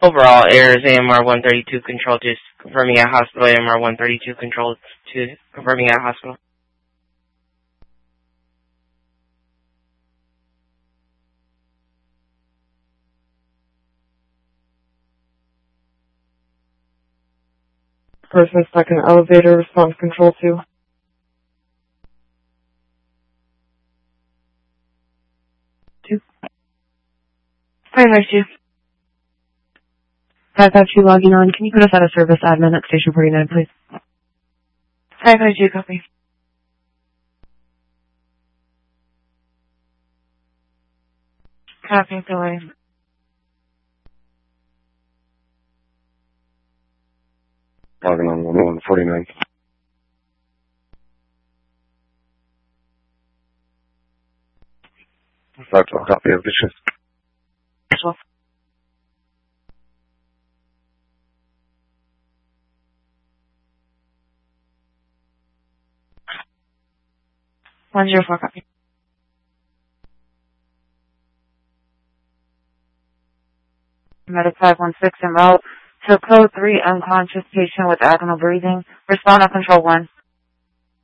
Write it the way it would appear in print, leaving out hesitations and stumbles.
Overall errors, AMR 132 control to confirming at hospital, AMR 132 control to confirming at hospital. First and second elevator, response control 2. Fire nurse 2. 552 logging on. Can you put us out of service admin at station 49, please? 552, copy. Copy, delay. Logging on 149. Copy of the shift. 12. (104) copy. Medic 516 en route to code 3 unconscious patient with abdominal breathing. Respond on control 1.